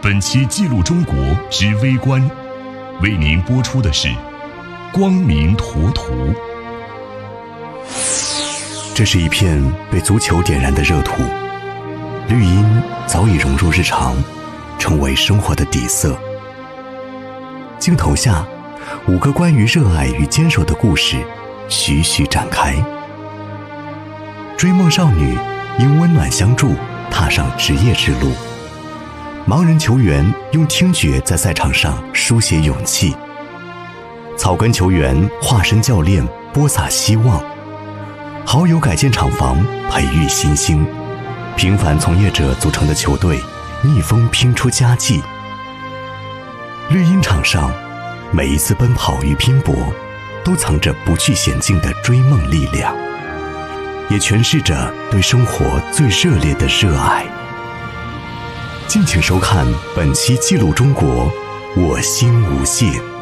本期记录中国之微观，为您播出的是光明图图。 这是一片被足球点燃的热土，绿茵早已融入日常，成为生活的底色。镜头下，5个关于热爱与坚守的故事徐徐展开。追梦少女因温暖相助踏上职业之路，盲人球员用听觉在赛场上书写勇气，草根球员化身教练播撒希望，好友改建厂房培育新星，平凡从业者组成的球队逆风拼出佳绩。绿茵场上，每一次奔跑与拼搏都藏着不惧险境的追梦力量，也诠释着对生活最热烈的热爱。敬请收看本期记录中国，我心无限。